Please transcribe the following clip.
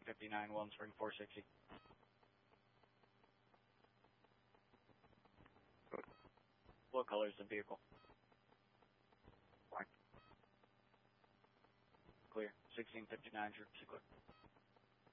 1659, One Spring 460. What color is the vehicle? Black. Clear. 1659, troops clear.